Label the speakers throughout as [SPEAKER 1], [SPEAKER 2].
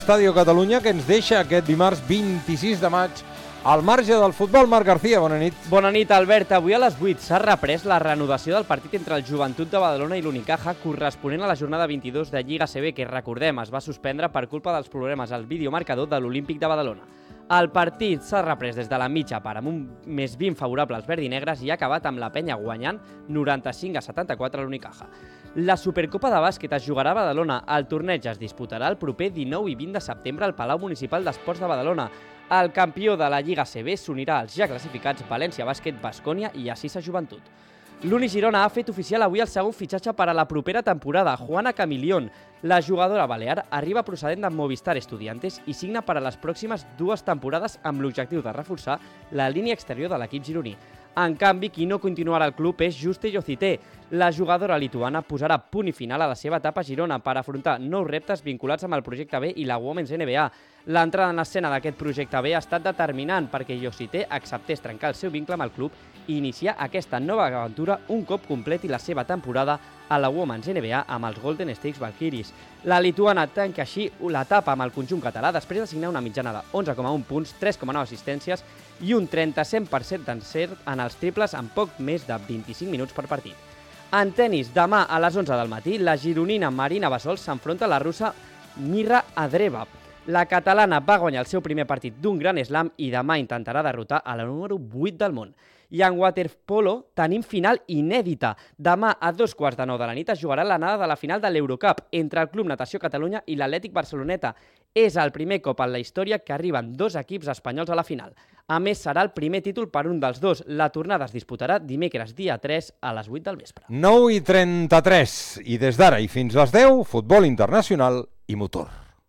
[SPEAKER 1] Estadio Catalunya, que ens deixa aquest dimarts 26 de maig al marge del futbol. Marc García, bona nit.
[SPEAKER 2] Bona nit, Albert. Avui a les 8 s'ha reprès la reanudació del partit entre el Joventut de Badalona i l'Unicaja, corresponent a la jornada 22 de Lliga CB, que, recordem, es va suspendre per culpa dels problemes al videomarcador de l'Olímpic de Badalona. El partit s'ha reprès des de la mitja part amb un +20 favorable als verdinegres i ha acabat amb la penya guanyant 95-74 a l'Unicaja. La Supercopa de bàsquet es jugarà a Badalona. El torneig es disputarà el proper 19 i 20 de setembre al Palau Municipal d'Esports de Badalona. El campió de la Lliga CB s'unirà als ja classificats València Bàsquet, Baskonia i Assisa Joventut. L'Uni Girona ha fet oficial avui el segon fitxatge per a la propera temporada. Juana Camilión, la jugadora balear, arriba procedent de Movistar Estudiantes i signa per a les pròximes 2 temporades amb l'objectiu de reforçar la línia exterior de l'equip gironí. En canvi, qui no continuarà al club és Juste Jocité. La jugadora lituana posarà punt i final a la seva etapa a Girona per afrontar nous reptes vinculats amb el projecte B i la Women's NBA. L'entrada en escena d'aquest projecte B ha estat determinant perquè Jocité acceptés trencar el seu vincle amb el club i iniciar aquesta nova aventura un cop completi la seva temporada a la Women's NBA amb els Golden State Valkyries. La lituana tanca així l'etapa amb el conjunt català després de signar una mitjana de 11,1 punts, 3,9 assistències i un 37% d'encert en els triples en poc més de 25 minuts per partit. En tenis, demà a les 11 del matí, la gironina Marina Bassols s'enfronta a la russa Mira Andreeva. La catalana va guanyar el seu primer partit d'un Grand Slam i demà intentarà derrotar a la número 8 del món. I en waterpolo tenim final inèdita. Demà a 2:15 de la nit es jugarà l'anada de la final de l'Eurocup entre el Club Natació Catalunya i l'Atlètic Barceloneta. És el primer cop en la història que arriben 2 equips espanyols a la final. A més, serà el primer títol per un dels dos. La tornada es disputarà dimecres dia 3 a les 8 del vespre.
[SPEAKER 1] 9:33 i des d'ara i fins les 10, futbol internacional i motor.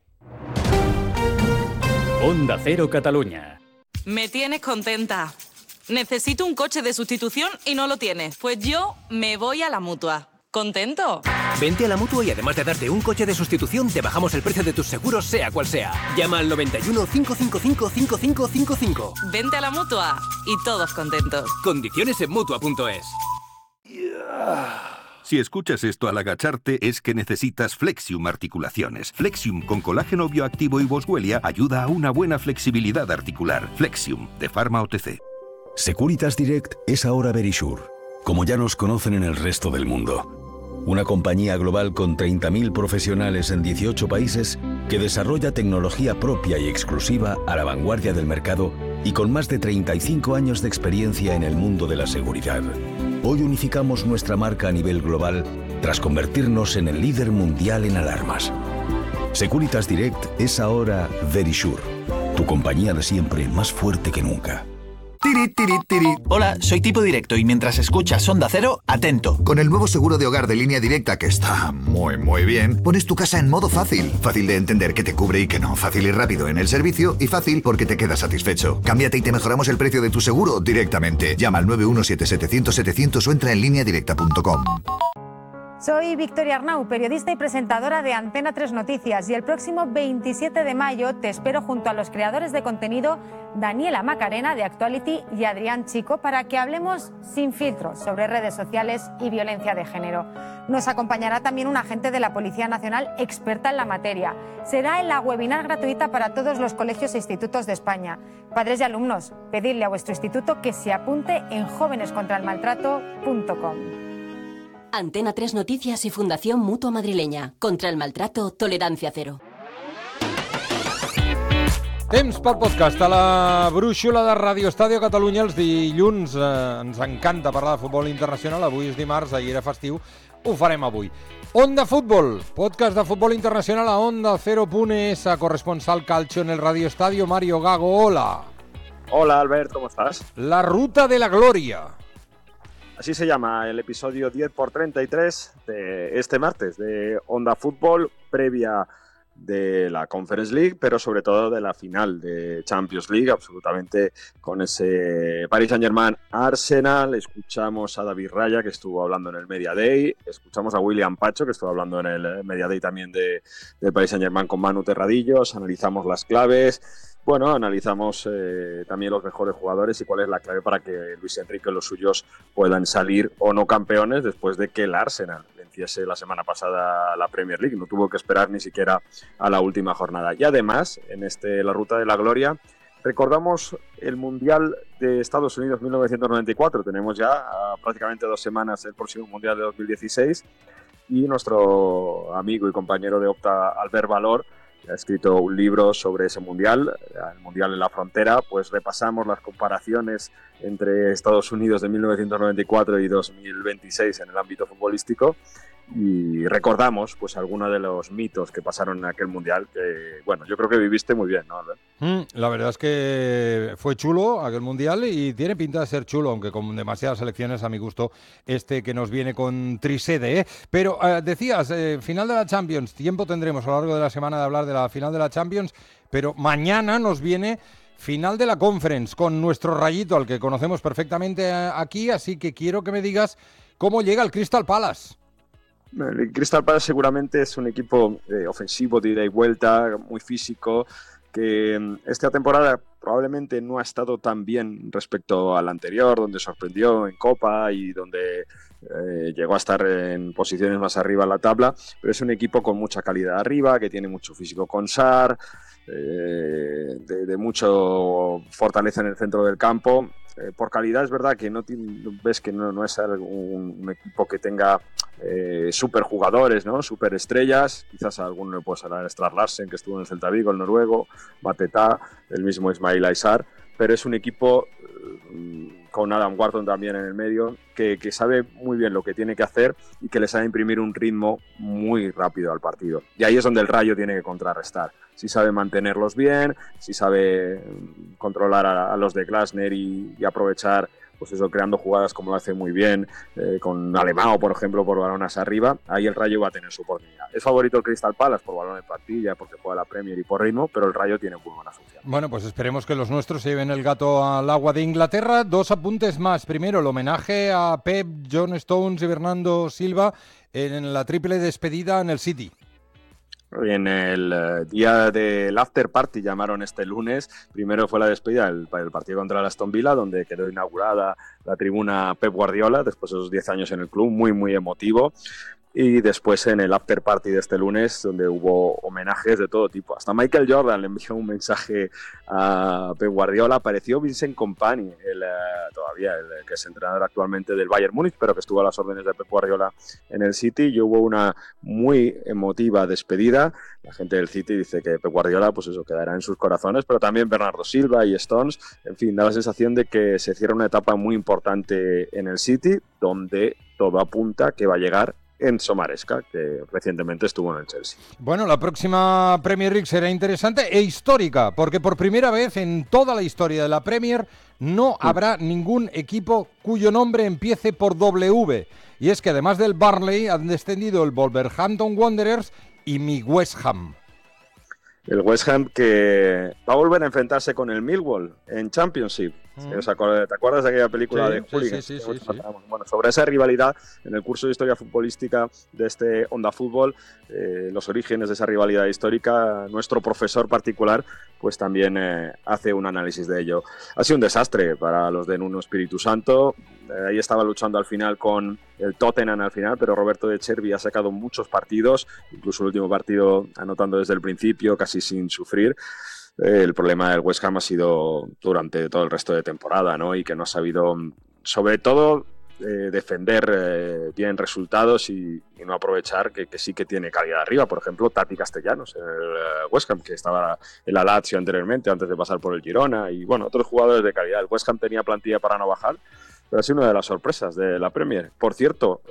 [SPEAKER 3] Onda Cero Catalunya.
[SPEAKER 4] Me tienes contenta. Necesito un coche de sustitución y no lo tienes. Pues yo me voy a la Mutua. ¿Contento?
[SPEAKER 5] Vente a la Mutua y además de darte un coche de sustitución, te bajamos el precio de tus seguros, sea cual sea. Llama al 91 555 5555.
[SPEAKER 4] Vente a la Mutua y todos contentos.
[SPEAKER 5] Condiciones en Mutua.es.
[SPEAKER 6] Si escuchas esto al agacharte es que necesitas Flexium Articulaciones. Flexium con colágeno bioactivo y boswellia ayuda a una buena flexibilidad articular. Flexium, de Pharma OTC.
[SPEAKER 7] Securitas Direct es ahora Verisure, como ya nos conocen en el resto del mundo. Una compañía global con 30.000 profesionales en 18 países que desarrolla tecnología propia y exclusiva a la vanguardia del mercado y con más de 35 años de experiencia en el mundo de la seguridad. Hoy unificamos nuestra marca a nivel global tras convertirnos en el líder mundial en alarmas. Securitas Direct es ahora Verisure, tu compañía de siempre más fuerte que nunca.
[SPEAKER 8] Tiri, tiri, tiri. Hola, soy Tipo Directo y mientras escuchas Onda Cero, atento.
[SPEAKER 9] Con el nuevo seguro de hogar de Línea Directa, que está muy bien, pones tu casa en modo fácil. Fácil de entender que te cubre y que no. Fácil y rápido en el servicio y fácil porque te quedas satisfecho. Cámbiate y te mejoramos el precio de tu seguro directamente. Llama al 917-700-700 o entra en lineadirecta.com.
[SPEAKER 10] Soy Victoria Arnau, periodista y presentadora de Antena 3 Noticias, y el próximo 27 de mayo te espero junto a los creadores de contenido Daniela Macarena de Actuality y Adrián Chico para que hablemos sin filtros sobre redes sociales y violencia de género. Nos acompañará también un agente de la Policía Nacional experta en la materia. Será en la webinar gratuita para todos los colegios e institutos de España. Padres y alumnos, pedidle a vuestro instituto que se apunte en jovenescontraelmaltrato.com.
[SPEAKER 11] Antena 3 Noticias y Fundación Mutua Madrileña. Contra el maltrato, tolerancia cero.
[SPEAKER 1] Temps pel podcast a la brúixola de Ràdio Estadio Catalunya. Els dilluns ens encanta parlar de futbol internacional. Avui és dimarts, ahir era festiu. Ho farem avui. Onda Fútbol, podcast de futbol internacional a Onda Cero.es, corresponsal calcio en el Radio Estadio, Mario Gago. Hola.
[SPEAKER 12] Hola, Albert, ¿cómo estás?
[SPEAKER 1] La ruta de la gloria.
[SPEAKER 12] Así se llama el episodio 10x33 de este martes de Onda Fútbol, previa de la Conference League, pero sobre todo de la final de Champions League, absolutamente con ese Paris Saint-Germain Arsenal. Escuchamos a David Raya, que estuvo hablando en el Media Day, escuchamos a William Pacho, que estuvo hablando en el Media Day también de Paris Saint-Germain con Manu Terradillos, analizamos las claves bueno, analizamos también los mejores jugadores y cuál es la clave para que Luis Enrique y los suyos puedan salir o no campeones después de que el Arsenal venciese la semana pasada la Premier League. No tuvo que esperar ni siquiera a la última jornada. Y además, en la Ruta de la Gloria, recordamos el Mundial de Estados Unidos 1994. Tenemos ya prácticamente 2 semanas el próximo Mundial de 2016 y nuestro amigo y compañero de Opta, Albert Valor, ha escrito un libro sobre ese Mundial, el Mundial en la Frontera. Pues repasamos las comparaciones entre Estados Unidos de 1994 y 2026 en el ámbito futbolístico y recordamos pues algunos de los mitos que pasaron en aquel Mundial que, bueno, yo creo que viviste muy bien, ¿no, Albert?
[SPEAKER 1] La verdad es que fue chulo aquel Mundial y tiene pinta de ser chulo, aunque con demasiadas selecciones a mi gusto que nos viene con Trisede, ¿eh? Pero decías, final de la Champions, tiempo tendremos a lo largo de la semana de hablar de la final de la Champions, pero mañana nos viene final de la Conference con nuestro Rayito, al que conocemos perfectamente aquí, así que quiero que me digas cómo llega el Crystal Palace.
[SPEAKER 12] El Crystal Palace seguramente es un equipo ofensivo de ida y vuelta, muy físico, que esta temporada probablemente no ha estado tan bien respecto al anterior, donde sorprendió en Copa y donde llegó a estar en posiciones más arriba en la tabla, pero es un equipo con mucha calidad arriba, que tiene mucho físico con Sarr, de mucho fortaleza en el centro del campo. Por calidad es verdad que ves que no es un equipo que tenga super jugadores, ¿no? Super estrellas. Quizás a alguno le puede salir Strand Larsen, que estuvo en el Celta Vigo, el noruego, Mateta, el mismo Ismail Aissar, pero es un equipo con Adam Wharton también en el medio, que sabe muy bien lo que tiene que hacer y que le sabe imprimir un ritmo muy rápido al partido. Y ahí es donde el Rayo tiene que contrarrestar. Si sabe mantenerlos bien, si sabe controlar a los de Glasner y aprovechar, pues eso, creando jugadas como lo hace muy bien con Alemão, por ejemplo, por balones arriba, ahí el Rayo va a tener su oportunidad. Es favorito el Crystal Palace por balón de plantilla, porque juega la Premier y por ritmo, pero el Rayo tiene muy buena función.
[SPEAKER 1] Bueno, pues esperemos que los nuestros se lleven el gato al agua de Inglaterra. 2 apuntes más. Primero, el homenaje a Pep, John Stones y Bernardo Silva en la triple despedida en el City.
[SPEAKER 12] En el día del after party, llamaron este lunes, primero fue la despedida del partido contra el Aston Villa, donde quedó inaugurada la tribuna Pep Guardiola, después de esos 10 años en el club, muy, muy emotivo. Y después en el after party de este lunes, donde hubo homenajes de todo tipo. Hasta Michael Jordan le envió un mensaje a Pep Guardiola. Apareció Vincent Kompany, el que es entrenador actualmente del Bayern Múnich, pero que estuvo a las órdenes de Pep Guardiola en el City. Y hubo una muy emotiva despedida. La gente del City dice que Pep Guardiola, pues eso, quedará en sus corazones, pero también Bernardo Silva y Stones. En fin, da la sensación de que se cierra una etapa muy importante en el City, donde todo apunta que va a llegar Enzo Maresca, que recientemente estuvo en el Chelsea.
[SPEAKER 1] Bueno, la próxima Premier League será interesante e histórica, porque por primera vez en toda la historia de la Premier no habrá ningún equipo cuyo nombre empiece por W. Y es que además del Burnley han descendido el Wolverhampton Wanderers y mi West Ham.
[SPEAKER 12] El West Ham que va a volver a enfrentarse con el Millwall en Championship. ¿Te acuerdas de aquella película de Hooligans?
[SPEAKER 1] Sí.
[SPEAKER 12] Bueno, sobre esa rivalidad, en el curso de Historia Futbolística de este Onda Fútbol, los orígenes de esa rivalidad histórica, nuestro profesor particular pues también hace un análisis de ello. Ha sido un desastre para los de Nuno Espíritu Santo. Ahí estaba luchando al final con el Tottenham al final, pero Roberto De Zerbi ha sacado muchos partidos, incluso el último partido anotando desde el principio, casi sin sufrir. El problema del West Ham ha sido durante todo el resto de temporada, ¿no? Y que no ha sabido, sobre todo, defender bien resultados y no aprovechar que sí que tiene calidad arriba. Por ejemplo, Tati Castellanos, el West Ham, que estaba en la Lazio anteriormente, antes de pasar por el Girona, y bueno, otros jugadores de calidad. El West Ham tenía plantilla para no bajar, pero ha sido una de las sorpresas de la Premier. Por cierto,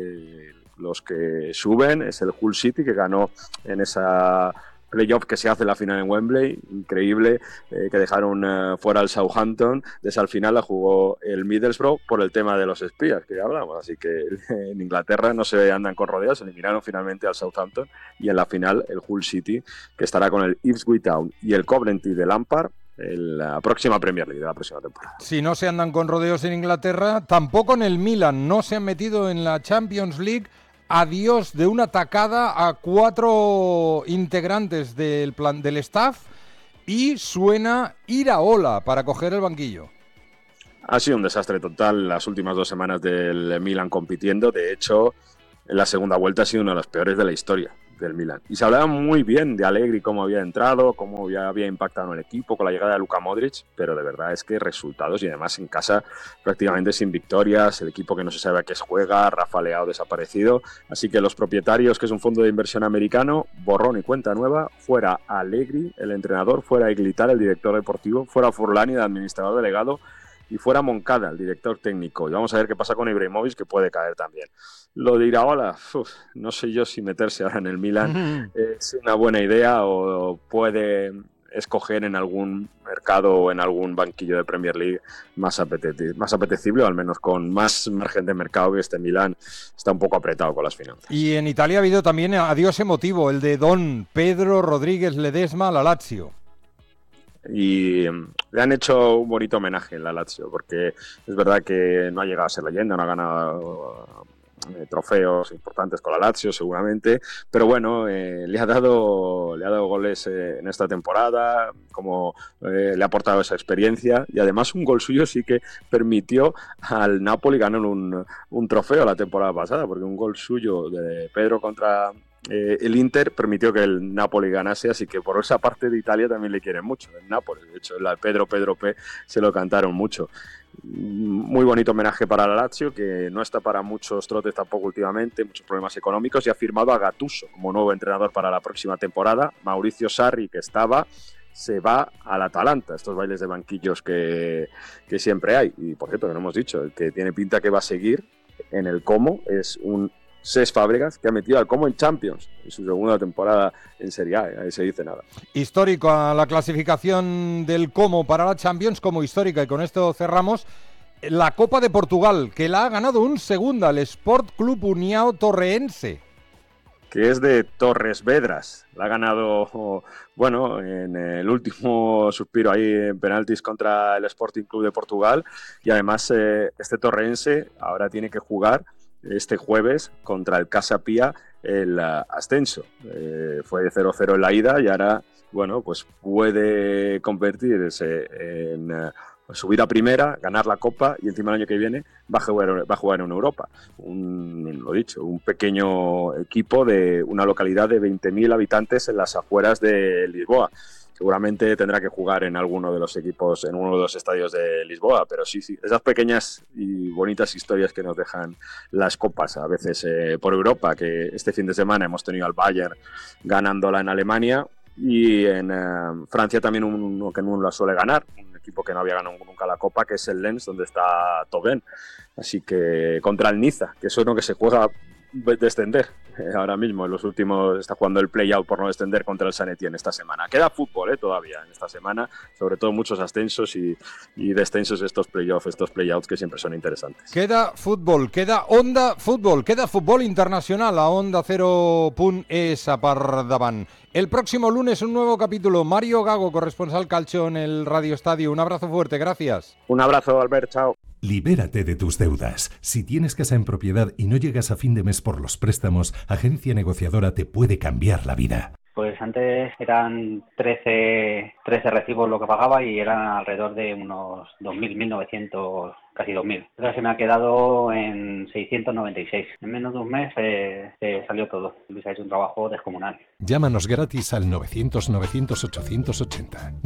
[SPEAKER 12] los que suben es el Hull City, que ganó en esa playoff que se hace en la final en Wembley, increíble, que dejaron fuera al Southampton. Desde al final la jugó el Middlesbrough por el tema de los espías que ya hablamos, así que en Inglaterra no se andan con rodeos, eliminaron finalmente al Southampton y en la final el Hull City, que estará con el Ipswich Town y el Coventry de Lampard en la próxima Premier League de la próxima temporada.
[SPEAKER 1] Si no se andan con rodeos en Inglaterra, tampoco en el Milan, no se han metido en la Champions League. Adiós de una tacada a 4 integrantes del staff. y suena Iraola para coger el banquillo.
[SPEAKER 12] Ha sido un desastre total las últimas 2 semanas del Milan compitiendo. De hecho, en la segunda vuelta ha sido una de las peores de la historia del Milan. Y se hablaba muy bien de Allegri, cómo había entrado, cómo había impactado en el equipo con la llegada de Luka Modric, pero de verdad es que resultados, y además en casa prácticamente sin victorias, el equipo que no se sabe a qué juega, Rafa Leao desaparecido. Así que los propietarios, que es un fondo de inversión americano, borrón y cuenta nueva, fuera Allegri, el entrenador, fuera Iglitar, el director deportivo, fuera Furlani, el administrador delegado, y fuera Moncada, el director técnico. Y vamos a ver qué pasa con Ibrahimovic, que puede caer también. Lo de Iraola, no sé yo si meterse ahora en el Milan es una buena idea o puede escoger en algún mercado o en algún banquillo de Premier League más apetecible, o al menos con más margen de mercado, que este Milan está un poco apretado con las finanzas.
[SPEAKER 1] Y en Italia ha habido también adiós emotivo, el de Don Pedro Rodríguez Ledesma a la Lazio.
[SPEAKER 12] Y le han hecho un bonito homenaje en la Lazio, porque es verdad que no ha llegado a ser leyenda, no ha ganado trofeos importantes con la Lazio seguramente, pero bueno, le ha dado goles en esta temporada, como le ha aportado esa experiencia, y además un gol suyo sí que permitió al Napoli ganar un trofeo la temporada pasada, porque un gol suyo de Pedro contra el Inter permitió que el Napoli ganase, así que por esa parte de Italia también le quieren mucho, el Napoli. De hecho, la Pedro P se lo cantaron mucho. Muy bonito homenaje para la Lazio, que no está para muchos trotes tampoco últimamente, muchos problemas económicos, y ha firmado a Gattuso como nuevo entrenador para la próxima temporada. Mauricio Sarri, que se va al Atalanta, estos bailes de banquillos que siempre hay. Y por cierto, que no hemos dicho, el que tiene pinta que va a seguir en el Como es un Cesc Fábregas, que ha metido al Como en Champions en su segunda temporada en Serie A, ahí se dice nada.
[SPEAKER 1] Histórico a la clasificación del Como para la Champions, como histórica, y con esto cerramos, la Copa de Portugal, que la ha ganado un segunda, el Sport Club União Torreense,
[SPEAKER 12] que es de Torres Vedras. La ha ganado, bueno, en el último suspiro ahí en penaltis contra el Sporting Club de Portugal, y además este Torreense ahora tiene que jugar este jueves contra el Casa Pia el ascenso. Fue 0-0 en la ida y ahora, bueno, pues puede convertirse en subir a primera, ganar la Copa, y encima el año que viene va a jugar en Europa. Lo dicho, un pequeño equipo de una localidad de 20.000 habitantes en las afueras de Lisboa. Seguramente tendrá que jugar en alguno de los equipos, en uno de los estadios de Lisboa, pero sí, esas pequeñas y bonitas historias que nos dejan las copas, a veces por Europa, que este fin de semana hemos tenido al Bayern ganándola en Alemania, y en Francia también uno que no la suele ganar, un equipo que no había ganado nunca la Copa, que es el Lens, donde está Thauvin. Así que contra el Niza, que es uno que se juega descender ahora mismo, en los últimos está jugando el play-out por no descender contra el San Etienne esta semana. Queda fútbol todavía en esta semana, sobre todo muchos ascensos y descensos, estos play-offs, estos play-outs que siempre son interesantes.
[SPEAKER 1] Queda fútbol, queda Onda Fútbol, queda fútbol internacional a Onda 0.es a par davant. El próximo lunes un nuevo capítulo. Mario Gago, corresponsal calcio en el Radio Estadio. Un abrazo fuerte, gracias.
[SPEAKER 12] Un abrazo, Albert, chao.
[SPEAKER 13] Libérate de tus deudas. Si tienes casa en propiedad y no llegas a fin de mes por los préstamos, Agencia Negociadora te puede cambiar la vida.
[SPEAKER 14] Pues antes eran 13 recibos lo que pagaba y eran alrededor de unos 2.000, 1.900, casi 2.000. Ahora se me ha quedado en 696. En menos de un mes salió todo. Luis ha hecho un trabajo descomunal.
[SPEAKER 13] Llámanos gratis al 900-900-880,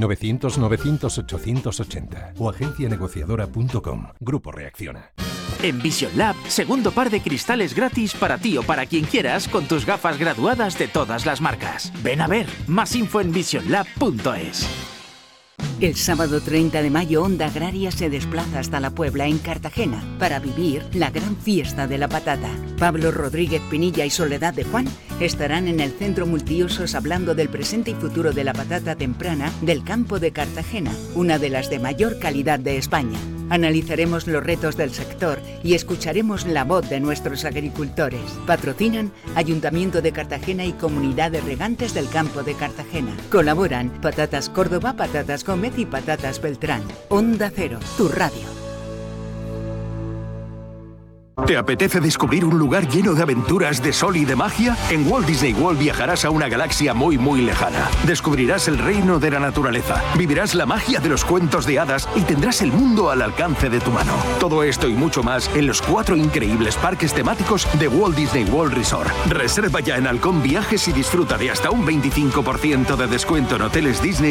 [SPEAKER 13] 900-900-880 o agencianegociadora.com. Grupo Reacciona.
[SPEAKER 8] En Vision Lab, segundo par de cristales gratis para ti o para quien quieras con tus gafas graduadas de todas las marcas. Ven a ver, más info en visionlab.es.
[SPEAKER 15] El sábado 30 de mayo, Onda Agraria se desplaza hasta La Puebla, en Cartagena, para vivir la gran fiesta de la patata. Pablo Rodríguez Pinilla y Soledad de Juan estarán en el Centro Multiusos hablando del presente y futuro de la patata temprana del campo de Cartagena, una de las de mayor calidad de España. Analizaremos los retos del sector y escucharemos la voz de nuestros agricultores. Patrocinan Ayuntamiento de Cartagena y Comunidad de Regantes del Campo de Cartagena. Colaboran Patatas Córdoba, Patatas Gómez y Patatas Beltrán. Onda Cero, tu radio.
[SPEAKER 16] ¿Te apetece descubrir un lugar lleno de aventuras, de sol y de magia? En Walt Disney World viajarás a una galaxia muy lejana. Descubrirás el reino de la naturaleza, vivirás la magia de los cuentos de hadas y tendrás el mundo al alcance de tu mano. Todo esto y mucho más en los 4 increíbles parques temáticos de Walt Disney World Resort. Reserva ya en Halcón Viajes y disfruta de hasta un 25% de descuento en hoteles Disney